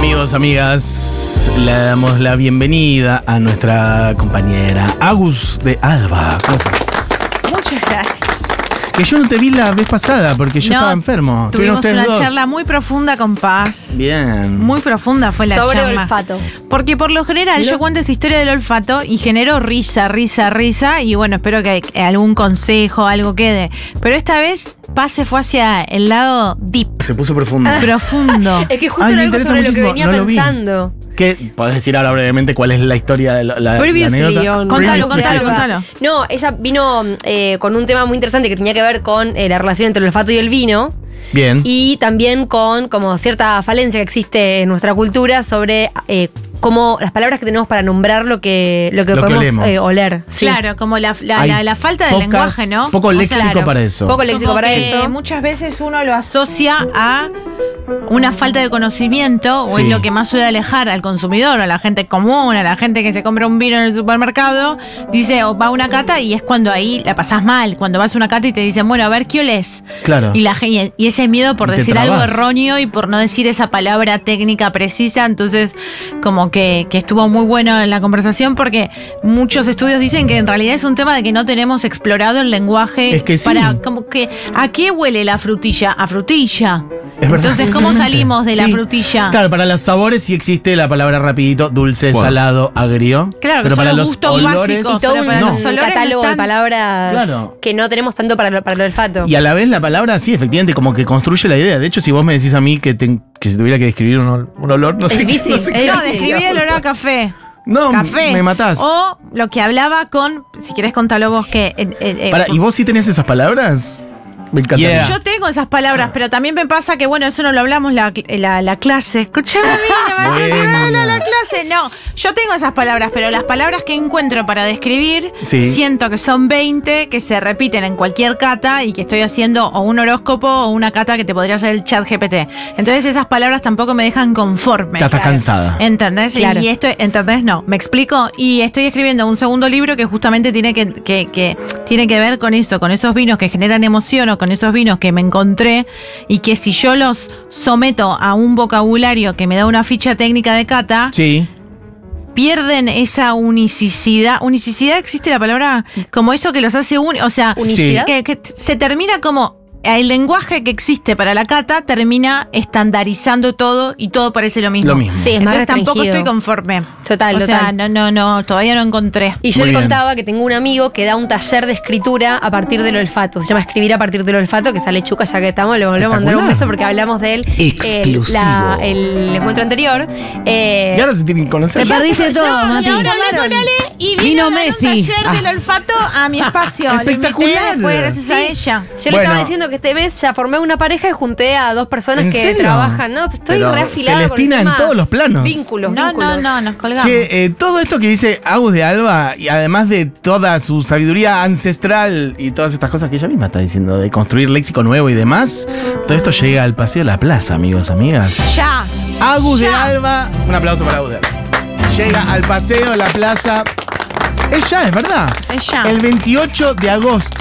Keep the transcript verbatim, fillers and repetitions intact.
Amigos, amigas, le damos la bienvenida a nuestra compañera Agus de Alba. ¿Cómo estás? Muchas gracias. Que yo no te vi la vez pasada porque yo No, estaba enfermo. Tuvimos una dos. charla muy profunda con Paz. Bien. Muy profunda fue la Sobre charla. olfato. Porque por lo general Lo- yo cuento esa historia del olfato y genero risa, risa, risa. Y bueno, espero que algún consejo, algo quede. Pero esta vez Paz se fue hacia el lado deep, Se puso profundo. profundo. Es que justo Ay, me era algo interesa sobre lo que muchísimo, venía no lo vi. pensando. ¿Qué? ¿Podés decir ahora brevemente cuál es la historia de la, la, la Previously anécdota? on Contalo, Previously contalo, Alba. contalo. No, ella vino eh, con un tema muy interesante que tenía que ver con eh, la relación entre el olfato y el vino. Bien. Y también con como cierta falencia que existe en nuestra cultura sobre eh, cómo las palabras que tenemos para nombrar lo que, lo que Lo que podemos olemos. eh, oler. Sí. Claro, como la, la, Hay la, la falta de pocas- lenguaje, ¿no? Poco O sea, léxico claro, para eso. Poco léxico como para que eso. muchas veces uno lo asocia a una falta de conocimiento, o Sí. es lo que más suele alejar al consumidor, a la gente común, a la gente que se compra un vino en el supermercado, dice, o va a una cata y es cuando ahí la pasás mal, cuando vas a una cata y te dicen, bueno, a ver, ¿qué olés? Claro. Y, la, gen- y ese miedo por Y te decir algo trabás. erróneo y por no decir esa palabra técnica precisa, entonces como que, que estuvo muy bueno en la conversación porque muchos estudios dicen que en realidad es un tema de que no tenemos explorado el lenguaje Es que sí. para como que ¿a qué huele la frutilla? A frutilla. Es verdad. Entonces, ¿cómo Totalmente. salimos de la Sí. frutilla? Claro, para los sabores sí existe la palabra rapidito, dulce, Bueno. salado, agrio. Claro, que pero son para los los gustos olores, básicos. Y todo pero un, para no. los un olores no catálogo de están- palabras Claro. que no tenemos tanto para, lo- para el olfato. Y a la vez la palabra, sí, efectivamente, como que construye la idea. De hecho, si vos me decís a mí que, te- que si tuviera que describir un, ol- un olor, no Es sé qué- difícil, no sé es qué No, difícil. decir. describí el olor a café. No, Café. me matás. O lo que hablaba con, si querés contarlo vos, que... eh, eh, eh, Pará, ¿y vos sí tenés esas palabras? Me encantaría. Yeah. Yo tengo esas palabras, pero también me pasa que, bueno, eso no lo hablamos la, la, la clase. Escuchame a mí, no me estés Bueno. hablando la clase. No, yo tengo esas palabras, pero las palabras que encuentro para describir, Sí. siento que son veinte que se repiten en cualquier cata y que estoy haciendo o un horóscopo o una cata que te podría hacer el chat G P T. Entonces esas palabras tampoco me dejan conforme. Ya estás Claro. cansada. ¿Entendés? Claro. Y esto, ¿entendés? No, me explico. Y estoy escribiendo un segundo libro que justamente tiene que, que, que, tiene que ver con eso, con esos vinos que generan emoción o con esos vinos que me encontré y que si yo los someto a un vocabulario que me da una ficha técnica de cata, Sí. pierden esa unicidad. ¿Unicidad existe la palabra? Como eso que los hace un, o sea, Unicidad. que, que se termina como el lenguaje que existe para la cata termina estandarizando todo y todo parece lo mismo. Lo mismo. Sí, es más Entonces tampoco restringido. estoy conforme. Total, o sea, total. no, no, no, todavía no encontré. Y yo Muy le bien. contaba que tengo un amigo que da un taller de escritura a partir del olfato. Se llama Escribir a partir del olfato, que sale Chuca ya que estamos. Le volvemos a mandar un Espectacular. beso porque hablamos de él Exclusivo. el, la- el encuentro anterior. Eh, Y ahora se tienen que conocer. Te perdiste todo, Yo- Mati. Y ahora hablé con Ale y vino, Vino a dar Messi. un taller Ah. del olfato a mi espacio. Lo invité Espectacular. después gracias a ella. Yo le Bueno. estaba diciendo que este mes ya formé una pareja y junté a dos personas ¿En que serio? trabajan. No, estoy Pero reafilada. Celestina con el en tema todos los planos. Vínculos, No, vínculos. no, no, nos colgamos. Che, eh, todo esto que dice Agus de Alba, y además de toda su sabiduría ancestral y todas estas cosas que ella misma está diciendo, de construir léxico nuevo y demás, todo esto llega al Paseo de la Plaza, amigos, amigas. Ya. Agus de Ya. Alba, un aplauso para Agus de Alba. Llega al Paseo de la Plaza. Es ya, es verdad. Es ya. El veintiocho de agosto.